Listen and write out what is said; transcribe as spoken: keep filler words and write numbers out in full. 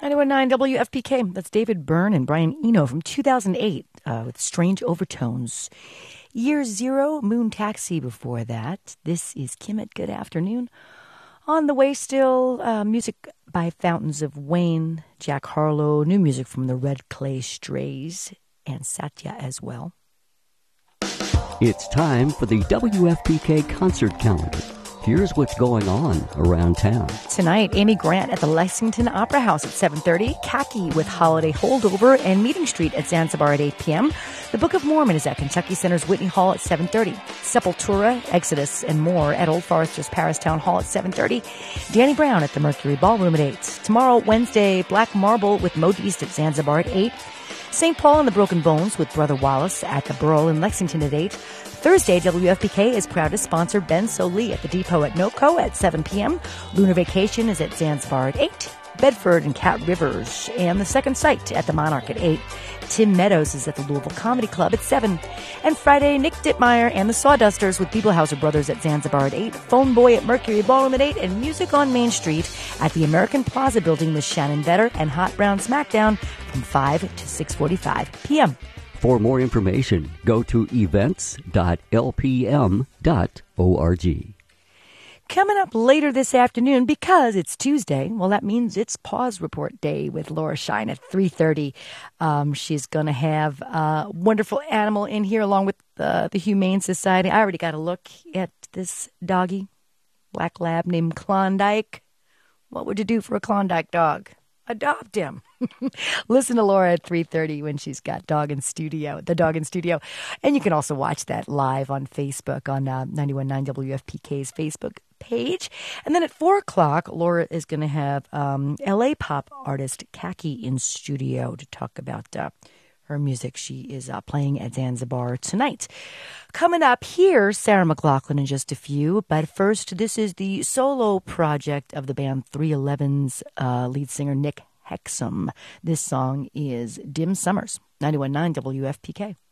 nine one nine W F P K. That's David Byrne and Brian Eno from two thousand eight uh, with Strange Overtones. Year Zero, Moon Taxi before that. This is Kimmett. Good afternoon. On the way still, uh, music by Fountains of Wayne, Jack Harlow, new music from the Red Clay Strays, and Satya as well. It's time for the W F P K concert calendar. Here's what's going on around town. Tonight, Amy Grant at the Lexington Opera House at seven thirty, Khaki with Holiday Holdover and Meeting Street at Zanzibar at eight p.m. The Book of Mormon is at Kentucky Center's Whitney Hall at seven thirty. Sepultura, Exodus, and more at Old Forester's Paris Town Hall at seven thirty. Danny Brown at the Mercury Ballroom at eight. Tomorrow, Wednesday, Black Marble with Modiste at Zanzibar at eight. Saint Paul and the Broken Bones with Brother Wallace at the Burl in Lexington at eight. Thursday, W F P K is proud to sponsor Ben Solee at the Depot at NOCO at seven p.m. Lunar Vacation is at Zanzibar at eight. Bedford and Cat Rivers and the Second Sight at the Monarch at eight. Tim Meadows is at the Louisville Comedy Club at seven. And Friday, Nick Dittmeyer and the Sawdusters with Bibelhauser Brothers at Zanzibar at eight. Phone Boy at Mercury Ballroom at eight. And Music on Main Street at the American Plaza Building with Shannon Vetter and Hot Brown Smackdown from five to six forty-five p.m. For more information, go to events dot l p m dot org. Coming up later this afternoon, because it's Tuesday, well, that means it's Pause Report Day with Laura Shine at three thirty. Um, she's going to have a wonderful animal in here along with the, the Humane Society. I already got a look at this doggy, black lab named Klondike. What would you do for a Klondike dog? Adopt him. Listen to Laura at three thirty when she's got Dog in Studio, the Dog in Studio. And you can also watch that live on Facebook on uh, nine one nine W F P K's Facebook page. And then at four o'clock, Laura is going to have um, L A pop artist Khaki in studio to talk about uh, her music. She is uh, playing at Zanzibar tonight. Coming up here, Sarah McLachlan in just a few. But first, this is the solo project of the band three eleven's uh, lead singer Nick Hexum. This song is Dim Summers, nine one nine W F P K.